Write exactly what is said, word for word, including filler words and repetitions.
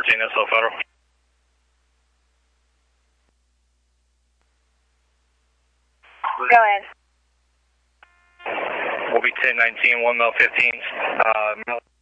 fourteen, S L Federal. Go ahead. We'll be ten nineteen, one mile fifteen. Uh,